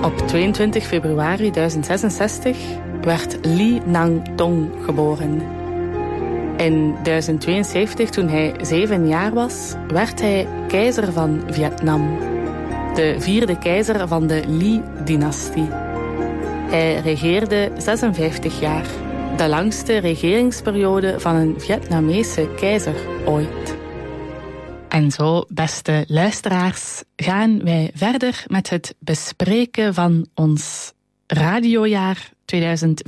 Op 22 februari 1066 werd Li Nangtong geboren. In 1072, toen hij 7 jaar was, werd hij keizer van Vietnam. De 4e keizer van de Li-dynastie. Hij regeerde 56 jaar. De langste regeringsperiode van een Vietnamese keizer ooit. En zo, beste luisteraars, gaan wij verder met het bespreken van ons radiojaar 2025-2026.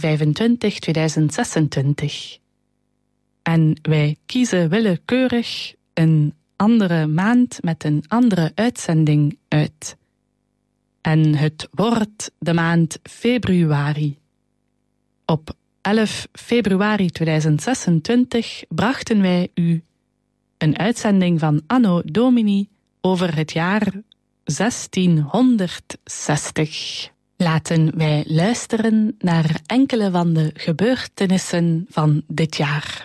En wij kiezen willekeurig een andere maand met een andere uitzending uit. En het wordt de maand februari. Op 11 februari 2026 brachten wij u een uitzending van Anno Domini over het jaar 1660. Laten wij luisteren naar enkele van de gebeurtenissen van dit jaar.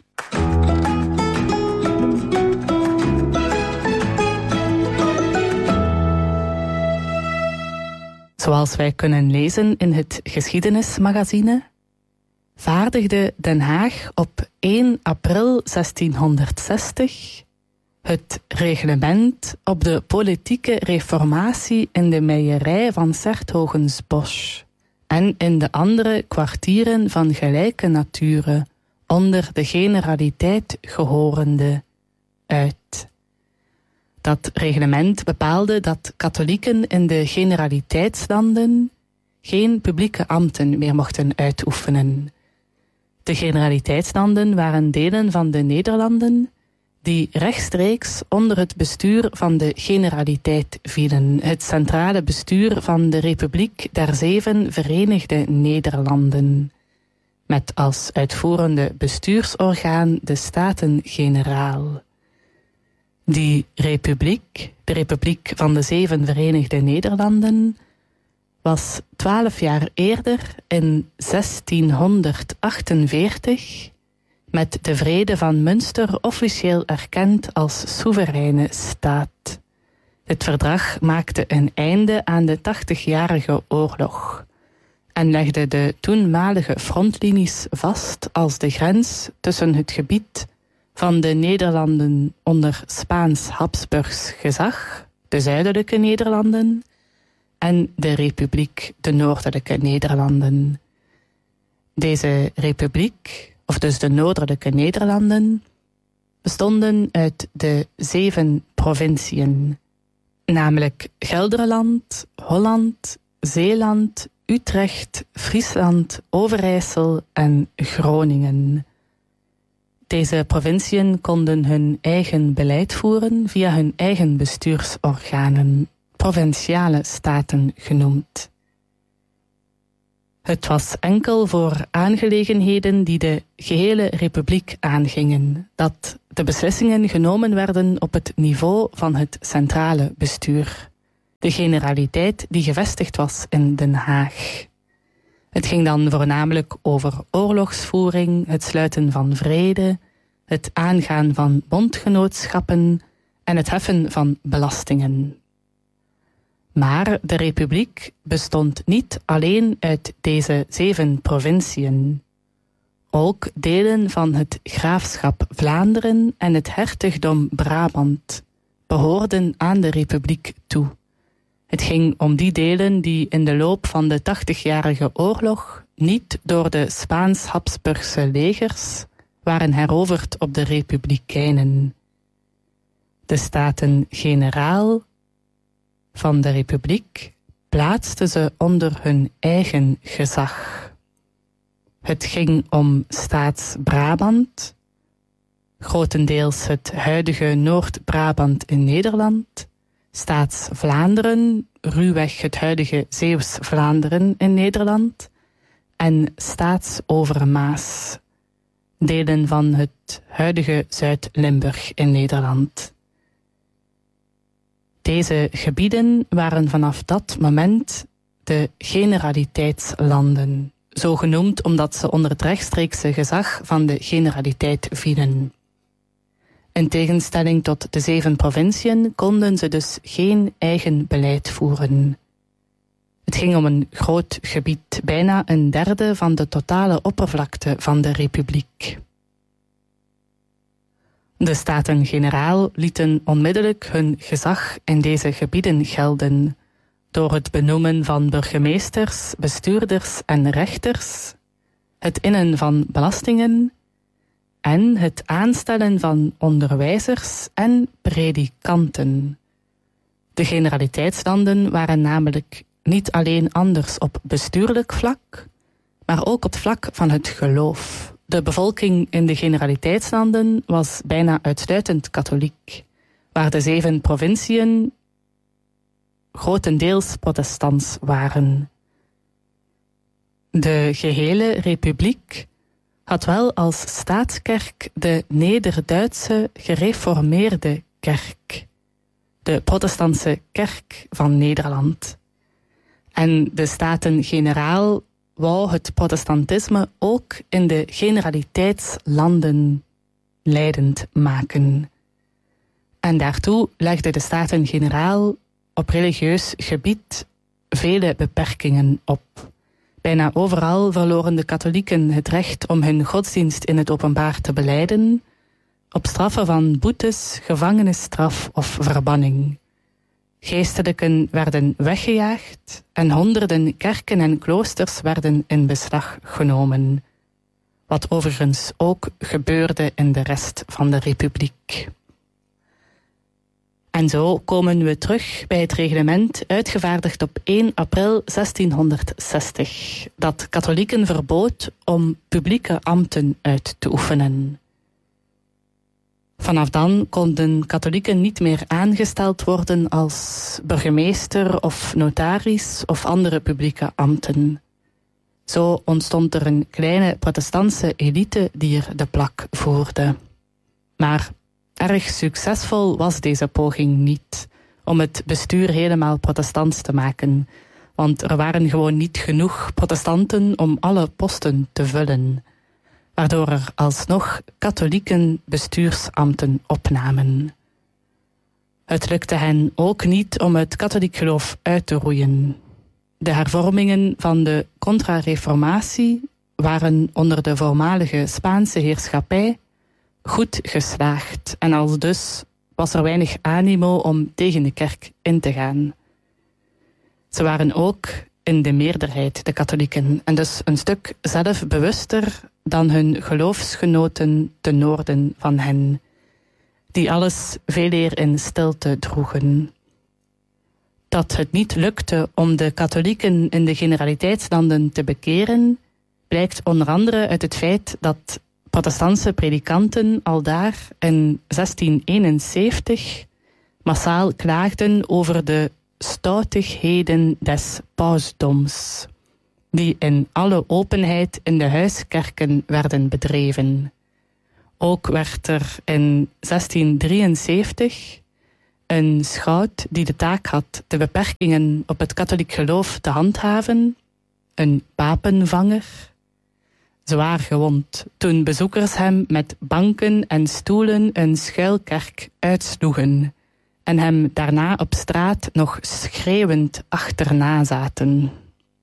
Zoals wij kunnen lezen in het geschiedenismagazine, vaardigde Den Haag op 1 april 1660 het reglement op de politieke reformatie in de meierij van 's-Hertogenbosch en in de andere kwartieren van gelijke nature onder de generaliteit gehorende uit. Dat reglement bepaalde dat katholieken in de generaliteitslanden geen publieke ambten meer mochten uitoefenen. De generaliteitslanden waren delen van de Nederlanden die rechtstreeks onder het bestuur van de generaliteit vielen, het centrale bestuur van de Republiek der 7 Verenigde Nederlanden, met als uitvoerende bestuursorgaan de Staten-Generaal. Die republiek, de Republiek van de 7 Verenigde Nederlanden, was 12 jaar eerder in 1648 met de Vrede van Münster officieel erkend als soevereine staat. Het verdrag maakte een einde aan de 80-jarige oorlog en legde de toenmalige frontlinies vast als de grens tussen het gebied van de Nederlanden onder Spaans-Habsburgs gezag, de zuidelijke Nederlanden, en de Republiek, de noordelijke Nederlanden. Deze republiek, of dus de noordelijke Nederlanden, bestonden uit de 7 provinciën, namelijk Gelderland, Holland, Zeeland, Utrecht, Friesland, Overijssel en Groningen. Deze provinciën konden hun eigen beleid voeren via hun eigen bestuursorganen, provinciale staten genoemd. Het was enkel voor aangelegenheden die de gehele republiek aangingen, dat de beslissingen genomen werden op het niveau van het centrale bestuur, de generaliteit die gevestigd was in Den Haag. Het ging dan voornamelijk over oorlogsvoering, het sluiten van vrede, het aangaan van bondgenootschappen en het heffen van belastingen. Maar de republiek bestond niet alleen uit deze 7 provinciën. Ook delen van het graafschap Vlaanderen en het hertogdom Brabant behoorden aan de republiek toe. Het ging om die delen die in de loop van de 80-jarige oorlog niet door de Spaans-Habsburgse legers waren heroverd op de republikeinen. De Staten-Generaal van de republiek plaatsten ze onder hun eigen gezag. Het ging om Staats-Brabant, grotendeels het huidige Noord-Brabant in Nederland, Staats-Vlaanderen, ruwweg het huidige Zeeuws-Vlaanderen in Nederland, en Staats-Overmaas, delen van het huidige Zuid-Limburg in Nederland. Deze gebieden waren vanaf dat moment de generaliteitslanden, zo genoemd omdat ze onder het rechtstreekse gezag van de generaliteit vielen. In tegenstelling tot de 7 provinciën konden ze dus geen eigen beleid voeren. Het ging om een groot gebied, bijna een derde van de totale oppervlakte van de republiek. De Staten-Generaal lieten onmiddellijk hun gezag in deze gebieden gelden, door het benoemen van burgemeesters, bestuurders en rechters, het innen van belastingen en het aanstellen van onderwijzers en predikanten. De generaliteitslanden waren namelijk niet alleen anders op bestuurlijk vlak, maar ook op het vlak van het geloof. De bevolking in de generaliteitslanden was bijna uitsluitend katholiek, waar de 7 provinciën grotendeels protestants waren. De gehele republiek had wel als staatskerk de Neder-Duitse gereformeerde kerk, de protestantse kerk van Nederland. En de Staten-Generaal wou het protestantisme ook in de generaliteitslanden leidend maken. En daartoe legde de Staten-Generaal op religieus gebied vele beperkingen op. Bijna overal verloren de katholieken het recht om hun godsdienst in het openbaar te belijden, op straffen van boetes, gevangenisstraf of verbanning. Geestelijken werden weggejaagd en honderden kerken en kloosters werden in beslag genomen. Wat overigens ook gebeurde in de rest van de republiek. En zo komen we terug bij het reglement uitgevaardigd op 1 april 1660, dat katholieken verbood om publieke ambten uit te oefenen. Vanaf dan konden katholieken niet meer aangesteld worden als burgemeester of notaris of andere publieke ambten. Zo ontstond er een kleine protestantse elite die er de plak voerde. Maar erg succesvol was deze poging niet om het bestuur helemaal protestants te maken, want er waren gewoon niet genoeg protestanten om alle posten te vullen, waardoor er alsnog katholieken bestuursambten opnamen. Het lukte hen ook niet om het katholiek geloof uit te roeien. De hervormingen van de contra-reformatie waren onder de voormalige Spaanse heerschappij goed geslaagd en aldus was er weinig animo om tegen de kerk in te gaan. Ze waren ook in de meerderheid, de katholieken, en dus een stuk zelfbewuster dan hun geloofsgenoten ten noorden van hen, die alles veeleer in stilte droegen. Dat het niet lukte om de katholieken in de generaliteitslanden te bekeren, blijkt onder andere uit het feit dat protestantse predikanten aldaar in 1671 massaal klaagden over de stoutigheden des pausdoms, die in alle openheid in de huiskerken werden bedreven. Ook werd er in 1673 een schout die de taak had de beperkingen op het katholiek geloof te handhaven, een papenvanger, zwaar gewond toen bezoekers hem met banken en stoelen een schuilkerk uitsloegen en hem daarna op straat nog schreeuwend achterna zaten.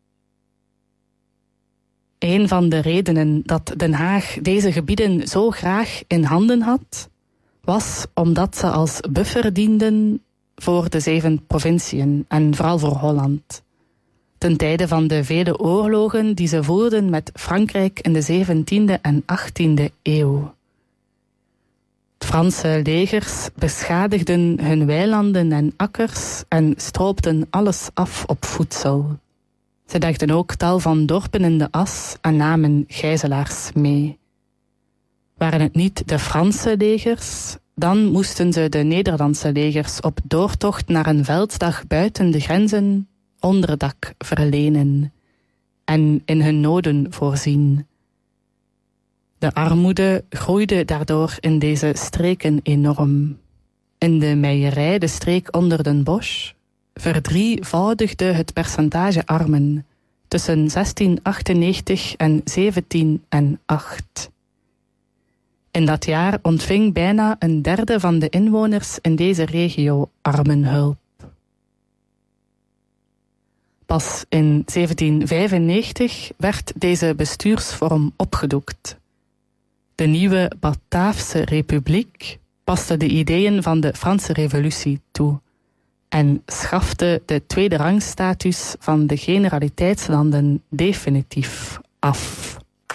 Een van de redenen dat Den Haag deze gebieden zo graag in handen had, was omdat ze als buffer dienden voor de 7 provinciën en vooral voor Holland. Ten tijde van de vele oorlogen die ze voerden met Frankrijk in de 17e en 18e eeuw. De Franse legers beschadigden hun weilanden en akkers en stroopten alles af op voedsel. Ze legden ook tal van dorpen in de as en namen gijzelaars mee. Waren het niet de Franse legers, dan moesten ze de Nederlandse legers op doortocht naar een veldslag buiten de grenzen onderdak verlenen en in hun noden voorzien. De armoede groeide daardoor in deze streken enorm. In de Meierij, de streek onder Den Bosch, verdrievoudigde het percentage armen tussen 1698 en 1708. In dat jaar ontving bijna een derde van de inwoners in deze regio armenhulp. Pas in 1795 werd deze bestuursvorm opgedoekt. De nieuwe Bataafse Republiek paste de ideeën van de Franse Revolutie toe en schafte de tweede rangstatus van de generaliteitslanden definitief af.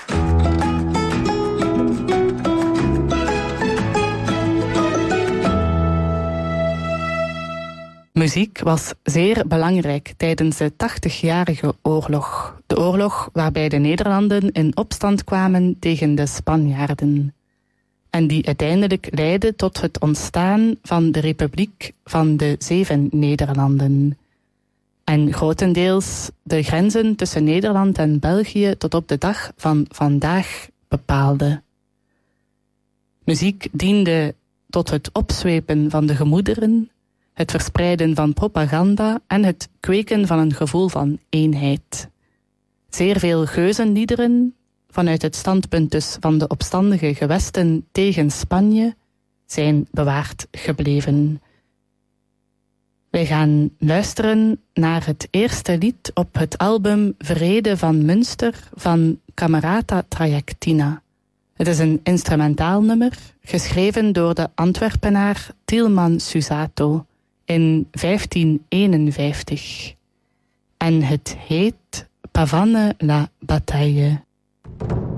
Muziek was zeer belangrijk tijdens de 80-jarige oorlog. De oorlog waarbij de Nederlanden in opstand kwamen tegen de Spanjaarden. En die uiteindelijk leidde tot het ontstaan van de Republiek van de 7 Nederlanden. En grotendeels de grenzen tussen Nederland en België tot op de dag van vandaag bepaalde. Muziek diende tot het opzwepen van de gemoederen, het verspreiden van propaganda en het kweken van een gevoel van eenheid. Zeer veel geuzenliederen, vanuit het standpunt dus van de opstandige gewesten tegen Spanje, zijn bewaard gebleven. Wij gaan luisteren naar het eerste lied op het album Vrede van Münster van Camerata Trajectina. Het is een instrumentaal nummer, geschreven door de Antwerpenaar Tielman Susato in 1551. En het heet Pavane la Bataille.